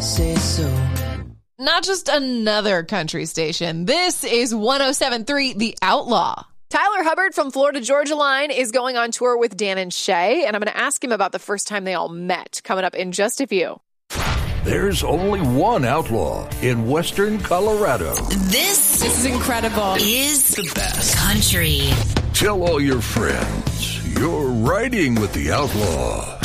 say so. Not just another country station. This is 107.3 The Outlaw. Tyler Hubbard from Florida Georgia Line is going on tour with Dan and Shay, and I'm going to ask him about the first time they all met, coming up in just a few. There's only one outlaw in Western Colorado. This is incredible. Is the best country. Tell all your friends you're riding with the outlaw.